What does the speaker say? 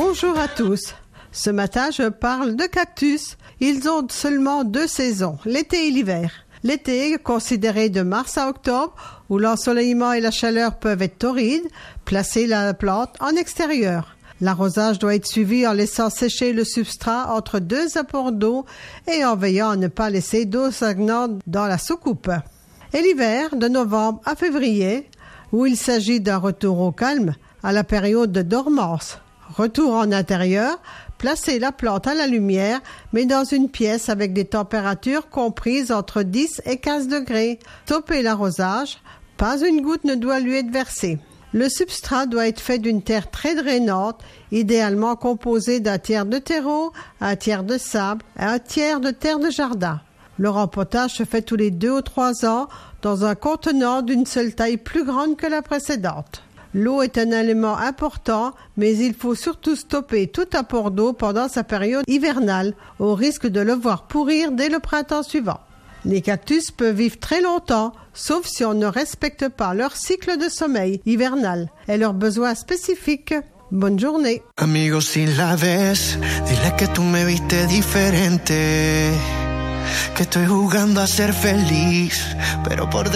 Bonjour à tous. Ce matin, je parle de cactus. Ils ont seulement 2 saisons, l'été et l'hiver. L'été, considéré de mars à octobre, où l'ensoleillement et la chaleur peuvent être torrides, placez la plante en extérieur. L'arrosage doit être suivi en laissant sécher le substrat entre 2 apports d'eau et en veillant à ne pas laisser d'eau stagnante dans la soucoupe. Et l'hiver, de novembre à février, où il s'agit d'un retour au calme, à la période de dormance. Retour en intérieur, placez la plante à la lumière, mais dans une pièce avec des températures comprises entre 10 et 15 degrés. Stoppez l'arrosage, pas une goutte ne doit lui être versée. Le substrat doit être fait d'une terre très drainante, idéalement composée d'un tiers de terreau, un tiers de sable et un tiers de terre de jardin. Le rempotage se fait tous les 2 ou 3 ans dans un contenant d'une seule taille plus grande que la précédente. L'eau est un élément important, mais il faut surtout stopper tout apport d'eau pendant sa période hivernale, au risque de le voir pourrir dès le printemps suivant. Les cactus peuvent vivre très longtemps, sauf si on ne respecte pas leur cycle de sommeil hivernal et leurs besoins spécifiques. Bonne journée. Amigo, si la ves, dile que tú me viste diferente, que estoy jugando a ser feliz, pero por